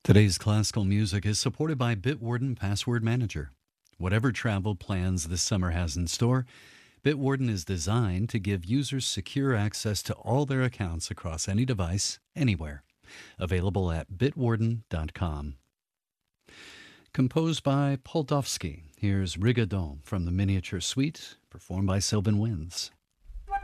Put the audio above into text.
Today's classical music is supported by Bitwarden Password Manager. Whatever travel plans this summer has in store, Bitwarden is designed to give users secure access to all their accounts across any device, anywhere. Available at bitwarden.com. Composed by Poldovsky, here's Rigaudon from the Miniature Suite, performed by Sylvan Winds.